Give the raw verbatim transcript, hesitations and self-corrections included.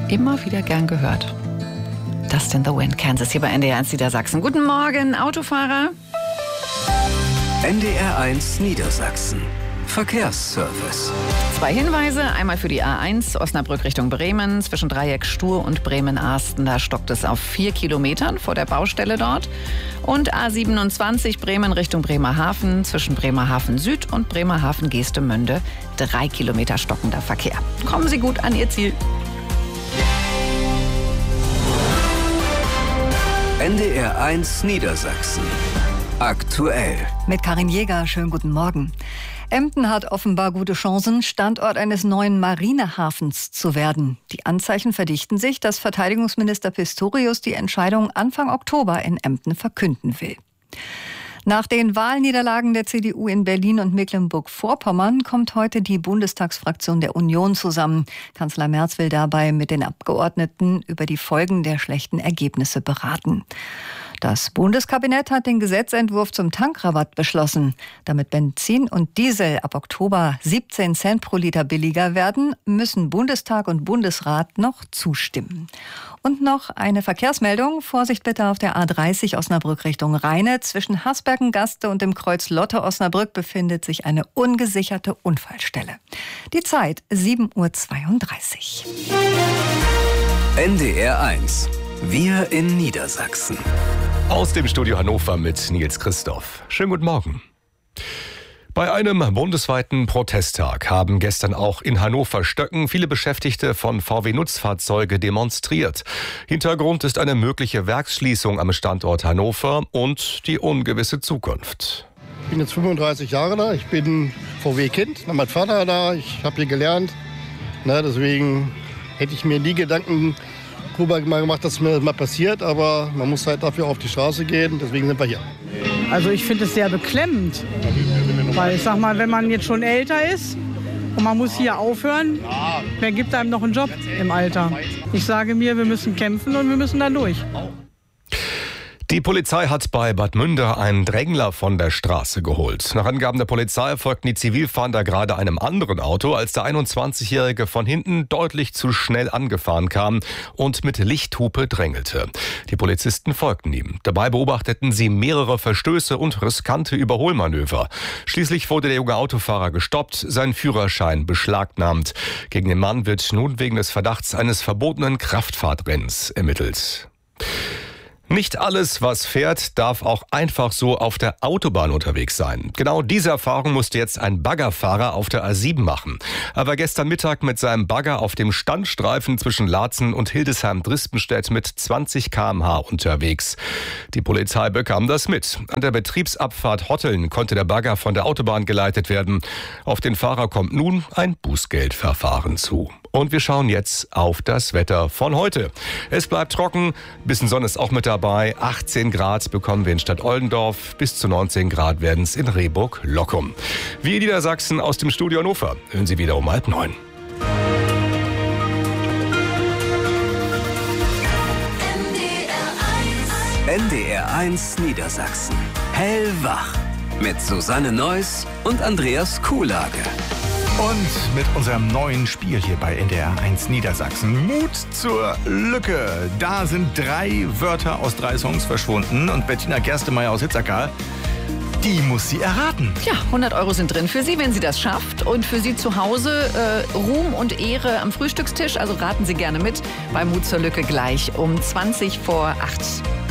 immer wieder gern gehört. Dust in the Wind, Kansas, hier bei N D R eins Niedersachsen. Guten Morgen, Autofahrer. N D R eins Niedersachsen. Verkehrsservice. Zwei Hinweise, einmal für die A eins, Osnabrück Richtung Bremen, zwischen Dreieck Stur und Bremen-Arsten, da stockt es auf vier Kilometern vor der Baustelle dort. Und A siebenundzwanzig, Bremen Richtung Bremerhaven, zwischen Bremerhaven Süd und Bremerhaven Geestemünde, drei Kilometer stockender Verkehr. Kommen Sie gut an Ihr Ziel. N D R eins Niedersachsen. Aktuell. Mit Karin Jäger, schönen guten Morgen. Emden hat offenbar gute Chancen, Standort eines neuen Marinehafens zu werden. Die Anzeichen verdichten sich, dass Verteidigungsminister Pistorius die Entscheidung Anfang Oktober in Emden verkünden will. Nach den Wahlniederlagen der C D U in Berlin und Mecklenburg-Vorpommern kommt heute die Bundestagsfraktion der Union zusammen. Kanzler Merz will dabei mit den Abgeordneten über die Folgen der schlechten Ergebnisse beraten. Das Bundeskabinett hat den Gesetzentwurf zum Tankrabatt beschlossen. Damit Benzin und Diesel ab Oktober siebzehn Cent pro Liter billiger werden, müssen Bundestag und Bundesrat noch zustimmen. Und noch eine Verkehrsmeldung. Vorsicht bitte auf der A dreißig Osnabrück Richtung Rheine. Zwischen Hasbergen-Gaste und dem Kreuz Lotte-Osnabrück befindet sich eine ungesicherte Unfallstelle. Die Zeit sieben Uhr zweiunddreißig. N D R eins. Wir in Niedersachsen. Aus dem Studio Hannover mit Nils Christoph. Schönen guten Morgen. Bei einem bundesweiten Protesttag haben gestern auch in Hannover-Stöcken viele Beschäftigte von V W-Nutzfahrzeuge demonstriert. Hintergrund ist eine mögliche Werksschließung am Standort Hannover und die ungewisse Zukunft. Ich bin jetzt fünfunddreißig Jahre da, ich bin V W-Kind, mein Vater da, ich habe hier gelernt. Na, deswegen hätte ich mir nie Gedanken darüber gemacht, dass mir das mal passiert, aber man muss halt dafür auf die Straße gehen, deswegen sind wir hier. Also ich finde es sehr beklemmend, weil ich sag mal, wenn man jetzt schon älter ist und man muss hier aufhören, wer gibt einem noch einen Job im Alter? Ich sage mir, wir müssen kämpfen und wir müssen da durch. Die Polizei hat bei Bad Münder einen Drängler von der Straße geholt. Nach Angaben der Polizei folgten die Zivilfahnder gerade einem anderen Auto, als der einundzwanzigjährige von hinten deutlich zu schnell angefahren kam und mit Lichthupe drängelte. Die Polizisten folgten ihm. Dabei beobachteten sie mehrere Verstöße und riskante Überholmanöver. Schließlich wurde der junge Autofahrer gestoppt, sein Führerschein beschlagnahmt. Gegen den Mann wird nun wegen des Verdachts eines verbotenen Kraftfahrtrennens ermittelt. Nicht alles, was fährt, darf auch einfach so auf der Autobahn unterwegs sein. Genau diese Erfahrung musste jetzt ein Baggerfahrer auf der A sieben machen. Er war gestern Mittag mit seinem Bagger auf dem Standstreifen zwischen Laatzen und Hildesheim-Drispenstedt mit zwanzig Kilometer pro Stunde unterwegs. Die Polizei bekam das mit. An der Betriebsabfahrt Hotteln konnte der Bagger von der Autobahn geleitet werden. Auf den Fahrer kommt nun ein Bußgeldverfahren zu. Und wir schauen jetzt auf das Wetter von heute. Es bleibt trocken, ein bisschen Sonne ist auch mit dabei. achtzehn Grad bekommen wir in Stadt Oldendorf, bis zu neunzehn Grad werden es in Rehburg-Lockum. Wir in Niedersachsen aus dem Studio Hannover hören Sie wieder um halb neun. N D R eins Niedersachsen. Hellwach. Mit Susanne Neuss und Andreas Kuhlage. Und mit unserem neuen Spiel hier bei N D R eins Niedersachsen. Mut zur Lücke. Da sind drei Wörter aus drei Songs verschwunden. Und Bettina Gerstemeyer aus Hitzacker, die muss sie erraten. Ja, hundert Euro sind drin für Sie, wenn sie das schafft. Und für Sie zu Hause äh, Ruhm und Ehre am Frühstückstisch. Also raten Sie gerne mit bei Mut zur Lücke gleich um zwanzig vor acht.